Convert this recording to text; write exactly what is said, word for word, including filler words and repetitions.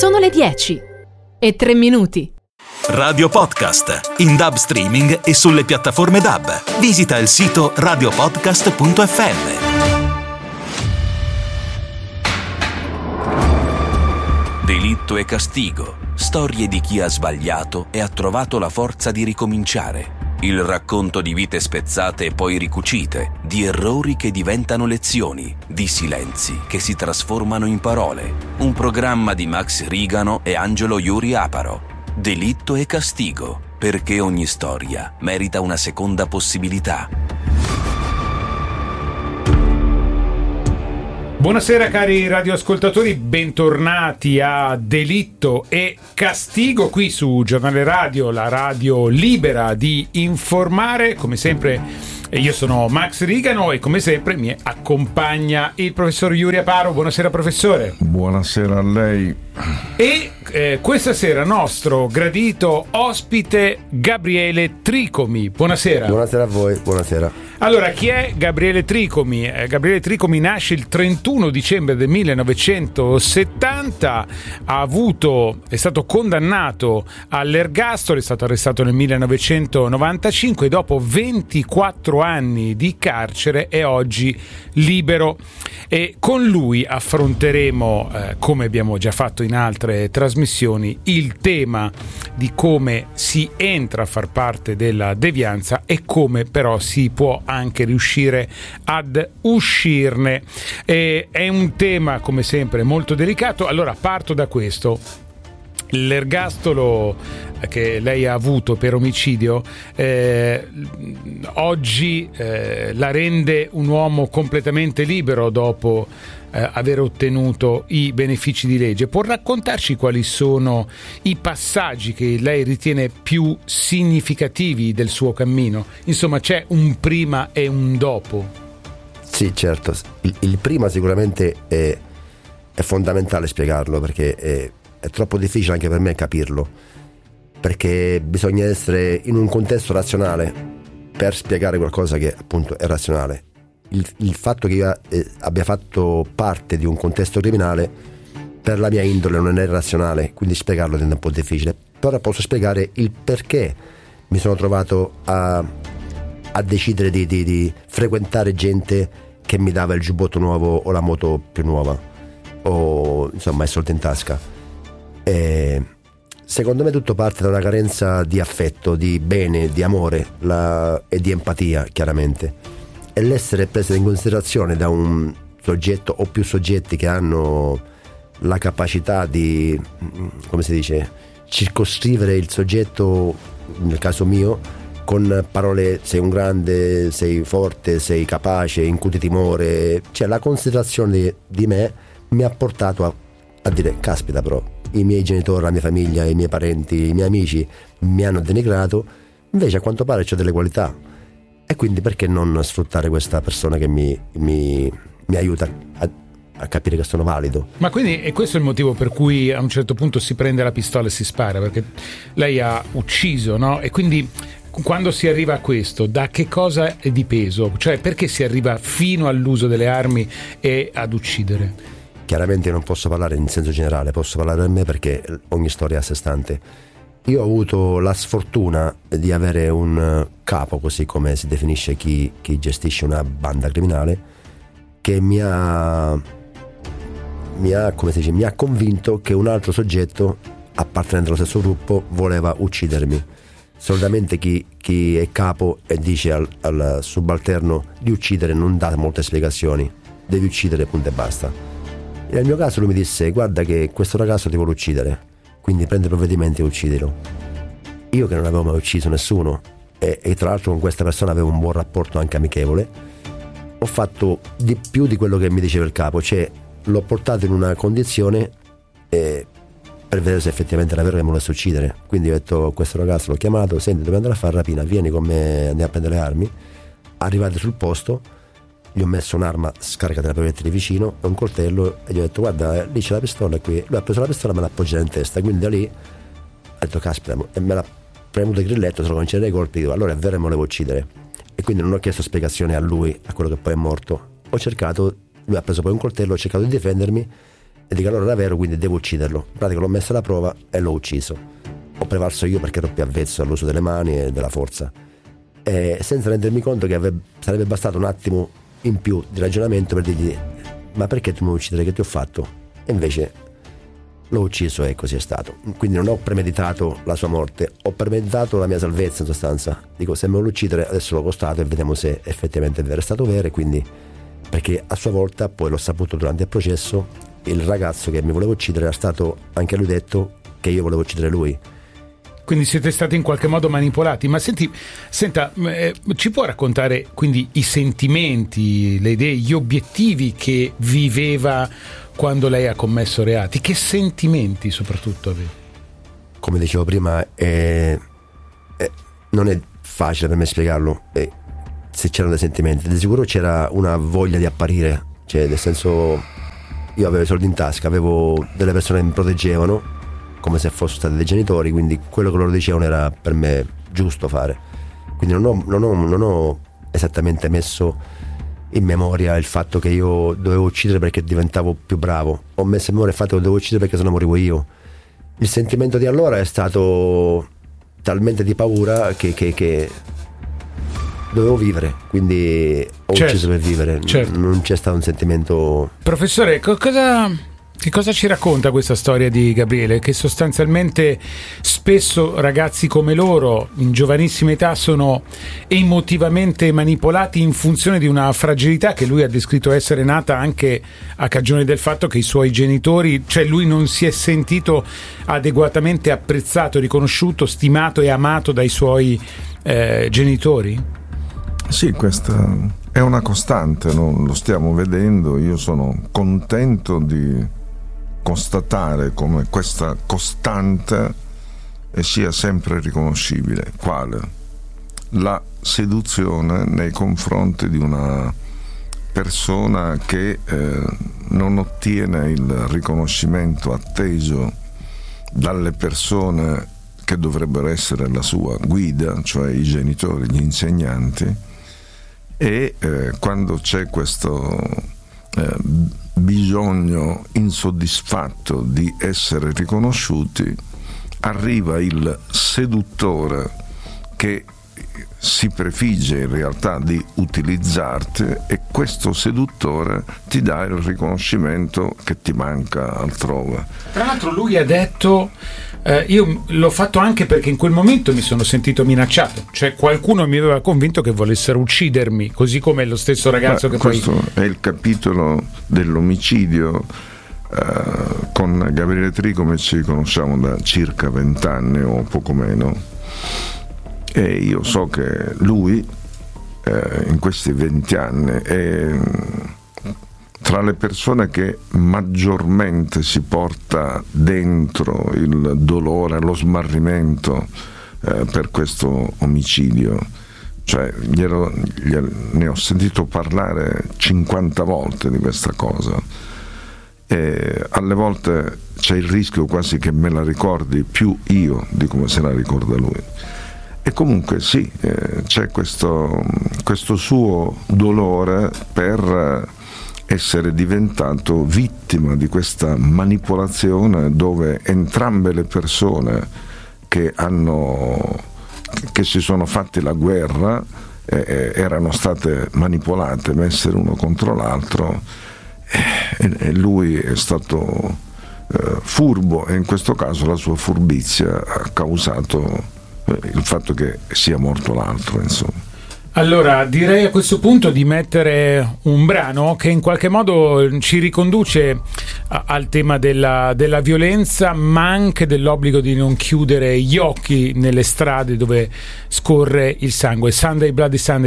Sono le dieci e tre minuti. Radio Podcast, in D A B streaming e sulle piattaforme D A B. Visita il sito radiopodcast punto effe emme. Delitto e castigo. Storie di chi ha sbagliato e ha trovato la forza di ricominciare. Il racconto di vite spezzate e poi ricucite, di errori che diventano lezioni, di silenzi che si trasformano in parole. Un programma di Max Rigano e Angelo Iuri Aparo. Delitto e castigo, perché ogni storia merita una seconda possibilità. Buonasera cari radioascoltatori, bentornati a Delitto e Castigo qui su Giornale Radio, la radio libera di informare. Come sempre io sono Max Rigano e come sempre mi accompagna il professor Iuri Aparo. Buonasera professore. Buonasera a lei. E eh, questa sera nostro gradito ospite Gabriele Tricomi. Buonasera. Buonasera a voi, buonasera. Allora, chi è Gabriele Tricomi? Eh, Gabriele Tricomi nasce il trentuno dicembre del millenovecentosettanta, ha avuto, è stato condannato all'ergastolo, è stato arrestato nel millenovecentonovantacinque e dopo ventiquattro anni di carcere è oggi libero. E con lui affronteremo, eh, come abbiamo già fatto in altre trasmissioni, il tema di come si entra a far parte della devianza e come però si può anche riuscire ad uscirne. E è un tema come sempre molto delicato. Allora parto da questo. L'ergastolo che lei ha avuto per omicidio eh, oggi eh, la rende un uomo completamente libero dopo eh, aver ottenuto i benefici di legge. Può raccontarci quali sono i passaggi che lei ritiene più significativi del suo cammino? Insomma, c'è un prima e un dopo. Sì, certo. Il, il prima sicuramente è, è fondamentale spiegarlo, perché è È troppo difficile anche per me capirlo, perché bisogna essere in un contesto razionale per spiegare qualcosa che appunto è razionale. Il, il fatto che io eh, abbia fatto parte di un contesto criminale per la mia indole non è razionale, quindi spiegarlo diventa un po' difficile. Però posso spiegare il perché mi sono trovato a, a decidere di, di, di frequentare gente che mi dava il giubbotto nuovo o la moto più nuova o insomma i soldi in tasca. E secondo me tutto parte da una carenza di affetto, di bene, di amore la, e di empatia, chiaramente, e l'essere preso in considerazione da un soggetto o più soggetti che hanno la capacità di, come si dice, circoscrivere il soggetto, nel caso mio, con parole: sei un grande, sei forte, sei capace, incuti timore. Cioè la considerazione di, di me mi ha portato a, a dire: caspita, però i miei genitori, la mia famiglia, i miei parenti, i miei amici mi hanno denigrato, invece a quanto pare c'ho delle qualità, e quindi perché non sfruttare questa persona che mi, mi, mi aiuta a, a capire che sono valido. Ma quindi è questo il motivo per cui a un certo punto si prende la pistola e si spara, perché lei ha ucciso, no? E quindi quando si arriva a questo, da che cosa è dipeso? Cioè perché si arriva fino all'uso delle armi e ad uccidere? Chiaramente non posso parlare in senso generale, posso parlare per me perché ogni storia è a sé stante. Io ho avuto la sfortuna di avere un capo, così come si definisce chi, chi gestisce una banda criminale, che mi ha, mi ha, come si dice, mi ha convinto che un altro soggetto appartenente allo stesso gruppo voleva uccidermi. Solitamente chi, chi è capo e dice al, al subalterno di uccidere non dà molte spiegazioni, devi uccidere, punto e basta. Nel mio caso lui mi disse: guarda che questo ragazzo ti vuole uccidere, quindi prendi provvedimenti e uccidilo. Io che non avevo mai ucciso nessuno e, e tra l'altro con questa persona avevo un buon rapporto anche amichevole, ho fatto di più di quello che mi diceva il capo, cioè l'ho portato in una condizione eh, per vedere se effettivamente era vero che mi volesse uccidere. Quindi ho detto a questo ragazzo, l'ho chiamato: senti, dobbiamo andare a fare rapina, vieni con me, andiamo a prendere le armi. Arrivati sul posto gli ho messo un'arma scaricata da proiettili vicino e un coltello e gli ho detto: guarda, lì c'è la pistola qui. Lui ha preso la pistola e me l'ha appoggiata in testa, quindi da lì ho detto: caspita, e me l'ha premuto il grilletto, se lo concede ai colpi, dico: allora è vero, me lo volevo uccidere. E quindi non ho chiesto spiegazioni a lui, a quello che poi è morto. Ho cercato, lui ha preso poi un coltello, ho cercato di difendermi e dico allora era vero, quindi devo ucciderlo. In pratica l'ho messo alla prova e l'ho ucciso. Ho prevalso io perché ero più avvezzo all'uso delle mani e della forza, e senza rendermi conto che ave- sarebbe bastato un attimo in più di ragionamento per dirgli ma perché tu mi vuoi uccidere, che ti ho fatto? E invece l'ho ucciso e così è stato. Quindi non ho premeditato la sua morte, ho premeditato la mia salvezza in sostanza. Dico, se me lo vuole uccidere adesso l'ho costato e vediamo se effettivamente è vero, è stato vero. E quindi, perché a sua volta poi l'ho saputo durante il processo, il ragazzo che mi voleva uccidere era stato anche lui detto che io volevo uccidere lui. Quindi siete stati in qualche modo manipolati. Ma senti, senta, eh, ci può raccontare quindi i sentimenti, le idee, gli obiettivi che viveva quando lei ha commesso reati? Che sentimenti soprattutto aveva? Come dicevo prima, eh, eh, non è facile per me spiegarlo, eh, se c'erano dei sentimenti. Di sicuro c'era una voglia di apparire, cioè nel senso, io avevo i soldi in tasca, avevo delle persone che mi proteggevano come se fossero stati dei genitori, quindi quello che loro dicevano era per me giusto fare. Quindi non ho, non ho, non ho esattamente messo in memoria il fatto che io dovevo uccidere perché diventavo più bravo, ho messo in memoria il fatto che dovevo uccidere perché sennò morivo io. Il sentimento di allora è stato talmente di paura che, che, che dovevo vivere, quindi ho certo, ucciso per vivere, certo. Non c'è stato un sentimento. Professore, co- cosa... Che cosa ci racconta questa storia di Gabriele? Che sostanzialmente spesso ragazzi come loro in giovanissima età sono emotivamente manipolati in funzione di una fragilità che lui ha descritto essere nata anche a cagione del fatto che i suoi genitori, cioè lui non si è sentito adeguatamente apprezzato, riconosciuto, stimato e amato dai suoi eh, genitori? Sì, questa è una costante, no? Lo stiamo vedendo. Io sono contento di constatare come questa costante sia sempre riconoscibile. Quale? La seduzione nei confronti di una persona che eh, non ottiene il riconoscimento atteso dalle persone che dovrebbero essere la sua guida, cioè i genitori, gli insegnanti, e eh, quando c'è questo eh, bisogno insoddisfatto di essere riconosciuti, arriva il seduttore che si prefigge in realtà di utilizzarti, e questo seduttore ti dà il riconoscimento che ti manca altrove. Tra l'altro lui ha detto eh, io l'ho fatto anche perché in quel momento mi sono sentito minacciato, cioè qualcuno mi aveva convinto che volessero uccidermi, così come lo stesso ragazzo. Beh, che questo poi... è il capitolo dell'omicidio. Uh, con Gabriele Tricome ci conosciamo da circa vent'anni o poco meno, e io so che lui uh, in questi venti anni è tra le persone che maggiormente si porta dentro il dolore, lo smarrimento uh, per questo omicidio. Cioè glielo, glielo, ne ho sentito parlare cinquanta volte di questa cosa. E alle volte c'è il rischio quasi che me la ricordi più io di come se la ricorda lui. E comunque sì, eh, c'è questo, questo suo dolore per essere diventato vittima di questa manipolazione, dove entrambe le persone che hanno che si sono fatti la guerra eh, erano state manipolate, messe l'uno contro l'altro. E lui è stato eh, furbo, e in questo caso la sua furbizia ha causato eh, il fatto che sia morto l'altro, insomma. Allora direi a questo punto di mettere un brano che in qualche modo ci riconduce a, al tema della, della violenza, ma anche dell'obbligo di non chiudere gli occhi nelle strade dove scorre il sangue. Sunday Bloody Sunday